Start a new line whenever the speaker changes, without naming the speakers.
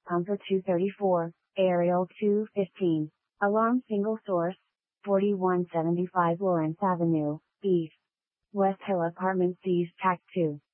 Pumper 234, Aerial 215. Alarm single source, 4175 Lawrence Avenue, East. West Hill Apartment seized TAC 2.